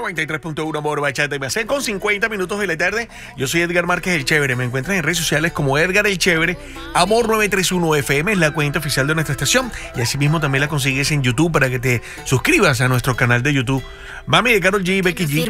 93.1 Amor Bachata y me hacen con 50 minutos de la tarde. Yo soy Edgar Márquez el Chévere. Me encuentran en redes sociales como Edgar el Chévere. Amor 931 FM es la cuenta oficial de nuestra estación. Y asimismo también la consigues en YouTube para que te suscribas a nuestro canal de YouTube. Mami de Karol G y Becky G